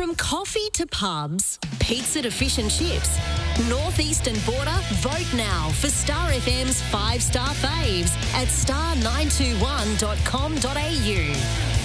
From coffee to pubs, pizza to fish and chips, Northeastern Border, vote now for Star FM's 5-star faves at star921.com.au.